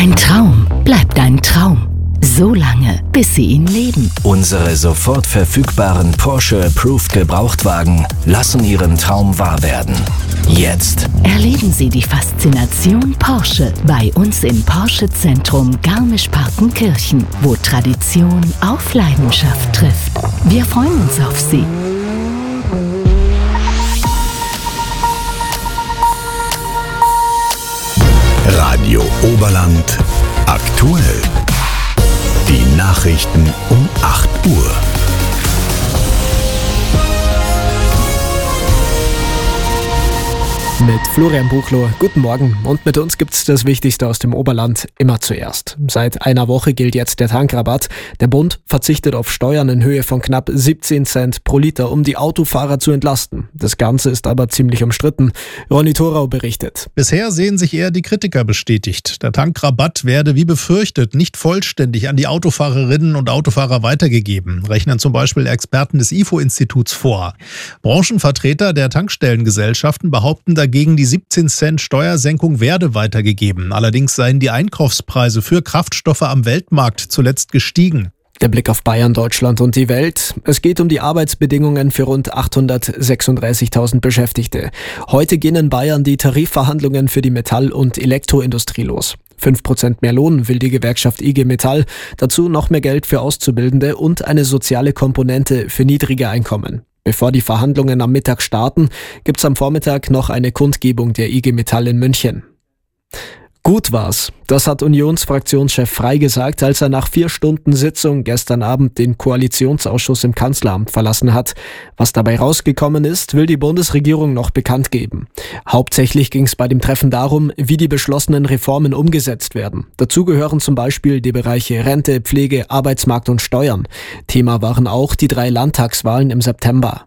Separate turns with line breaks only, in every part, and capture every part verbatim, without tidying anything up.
Ein Traum bleibt ein Traum. So lange, bis Sie ihn leben.
Unsere sofort verfügbaren Porsche Approved Gebrauchtwagen lassen Ihren Traum wahr werden. Jetzt
Erleben Sie die Faszination Porsche bei uns im Porsche Zentrum Garmisch-Partenkirchen, wo Tradition auf Leidenschaft trifft. Wir freuen uns auf Sie.
Radio Oberland aktuell. Die Nachrichten um acht Uhr.
Mit Florian Buchloh, guten Morgen. Und mit uns gibt's das Wichtigste aus dem Oberland immer zuerst. Seit einer Woche gilt jetzt der Tankrabatt. Der Bund verzichtet auf Steuern in Höhe von knapp siebzehn Cent pro Liter, um die Autofahrer zu entlasten. Das Ganze ist aber ziemlich umstritten. Ronny Thorau berichtet.
Bisher sehen sich eher die Kritiker bestätigt. Der Tankrabatt werde wie befürchtet nicht vollständig an die Autofahrerinnen und Autofahrer weitergegeben, rechnen zum Beispiel Experten des I F O-Instituts vor. Branchenvertreter der Tankstellengesellschaften behaupten dagegen, Gegen die siebzehn Cent Steuersenkung werde weitergegeben. Allerdings seien die Einkaufspreise für Kraftstoffe am Weltmarkt zuletzt gestiegen.
Der Blick auf Bayern, Deutschland und die Welt. Es geht um die Arbeitsbedingungen für rund achthundertsechsunddreißigtausend Beschäftigte. Heute gehen in Bayern die Tarifverhandlungen für die Metall- und Elektroindustrie los. fünf Prozent mehr Lohn will die Gewerkschaft I G Metall. Dazu noch mehr Geld für Auszubildende und eine soziale Komponente für niedrige Einkommen. Bevor die Verhandlungen am Mittag starten, gibt's am Vormittag noch eine Kundgebung der I G Metall in München. Gut war's. Das hat Unionsfraktionschef Frey gesagt, als er nach vier Stunden Sitzung gestern Abend den Koalitionsausschuss im Kanzleramt verlassen hat. Was dabei rausgekommen ist, will die Bundesregierung noch bekannt geben. Hauptsächlich ging's bei dem Treffen darum, wie die beschlossenen Reformen umgesetzt werden. Dazu gehören zum Beispiel die Bereiche Rente, Pflege, Arbeitsmarkt und Steuern. Thema waren auch die drei Landtagswahlen im September.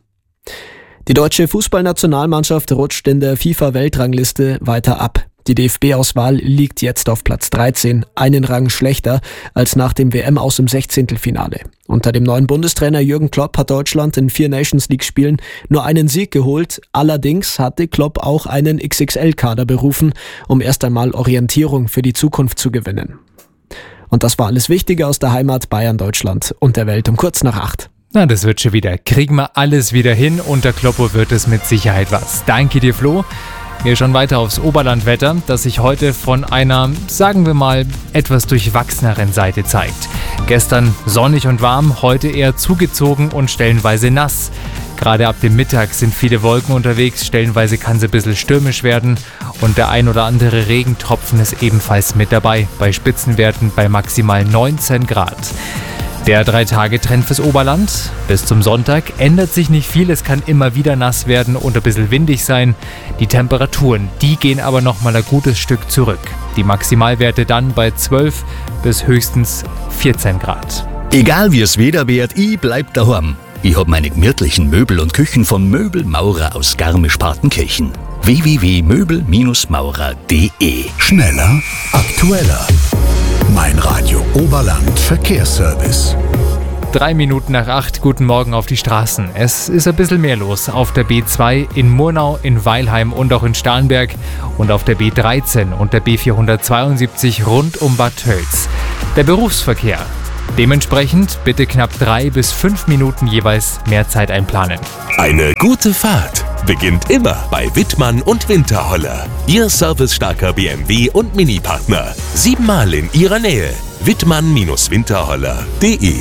Die deutsche Fußballnationalmannschaft rutscht in der FIFA-Weltrangliste weiter ab. Die D F B-Auswahl liegt jetzt auf Platz dreizehn, einen Rang schlechter als nach dem W M-Aus im Sechzehntelfinale. Unter dem neuen Bundestrainer Jürgen Klopp hat Deutschland in vier Nations-League-Spielen nur einen Sieg geholt. Allerdings hatte Klopp auch einen X X L-Kader berufen, um erst einmal Orientierung für die Zukunft zu gewinnen. Und das war alles Wichtige aus der Heimat Bayern, Deutschland und der Welt um kurz nach acht.
Na, das wird schon wieder. Kriegen wir alles wieder hin. Unter Kloppo wird es mit Sicherheit was. Danke dir, Flo. Wir schauen weiter aufs Oberlandwetter, das sich heute von einer, sagen wir mal, etwas durchwachseneren Seite zeigt. Gestern sonnig und warm, heute eher zugezogen und stellenweise nass. Gerade ab dem Mittag sind viele Wolken unterwegs, stellenweise kann es ein bisschen stürmisch werden und der ein oder andere Regentropfen ist ebenfalls mit dabei, bei Spitzenwerten bei maximal neunzehn Grad. Der Drei-Tage-Trend fürs Oberland. Bis zum Sonntag ändert sich nicht viel, es kann immer wieder nass werden und ein bisschen windig sein. Die Temperaturen, die gehen aber noch mal ein gutes Stück zurück. Die Maximalwerte dann bei zwölf bis höchstens vierzehn Grad.
Egal wie es Wetter wird, ich bleib daheim. Ich hab meine gemütlichen Möbel und Küchen von Möbelmaurer aus Garmisch-Partenkirchen. w w w punkt möbel maurer punkt d e. Schneller, aktueller. Mein Radio Oberland Verkehrsservice.
Drei Minuten nach acht, guten Morgen auf die Straßen. Es ist ein bisschen mehr los auf der B zwei in Murnau, in Weilheim und auch in Starnberg und auf der B dreizehn und der B vierhundertzweiundsiebzig rund um Bad Tölz. Der Berufsverkehr. Dementsprechend bitte knapp drei bis fünf Minuten jeweils mehr Zeit einplanen.
Eine gute Fahrt beginnt immer bei Wittmann und Winterholler. Ihr servicestarker B M W und Mini-Partner. Siebenmal in Ihrer Nähe. wittmann Winterholler punkt d e.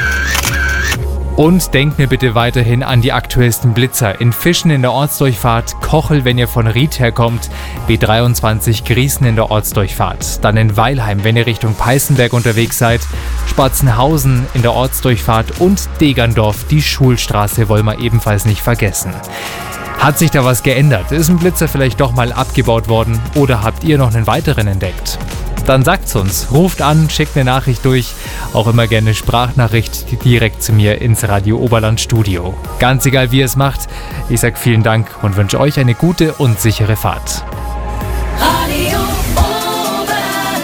Und denkt mir bitte weiterhin an die aktuellsten Blitzer. In Fischen in der Ortsdurchfahrt, Kochel, wenn ihr von Ried herkommt, B dreiundzwanzig Griesen in der Ortsdurchfahrt. Dann in Weilheim, wenn ihr Richtung Peißenberg unterwegs seid, Spatzenhausen in der Ortsdurchfahrt und Degerndorf, die Schulstraße wollen wir ebenfalls nicht vergessen. Hat sich da was geändert? Ist ein Blitzer vielleicht doch mal abgebaut worden oder habt ihr noch einen weiteren entdeckt? Dann sagt's uns, ruft an, schickt eine Nachricht durch, auch immer gerne Sprachnachricht direkt zu mir ins Radio Oberland Studio. Ganz egal wie ihr es macht, ich sag vielen Dank und wünsche euch eine gute und sichere Fahrt.
Radio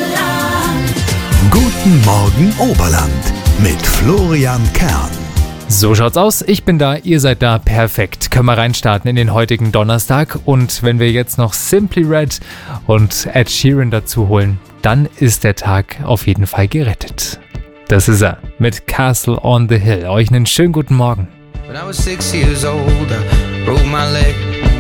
Oberland.
Guten Morgen Oberland mit Florian Kern.
So schaut's aus, ich bin da, ihr seid da, perfekt. Können wir reinstarten in den heutigen Donnerstag und wenn wir jetzt noch Simply Red und Ed Sheeran dazu holen, dann ist der Tag auf jeden Fall gerettet. Das ist er, mit Castle on the Hill. Euch einen schönen guten Morgen.
When I was six years old, I broke my leg.